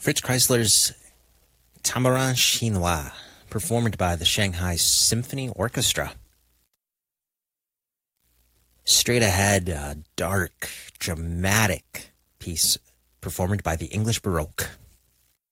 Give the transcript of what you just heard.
Fritz Kreisler's Tamarin Chinois, performed by the Shanghai Symphony Orchestra. Straight ahead, a dark, dramatic piece performed by the English Baroque.